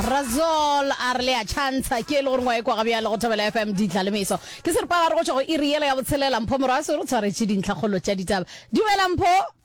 Razol arle a chansa ke le gore ngwa e kwa ga bja le go thabela FM di tla le meso ke se re pa ga re go tšwa go iriela ya botshelela mpho morwa se re tshware tše dintlhakgolo tša ditaba di wela mpho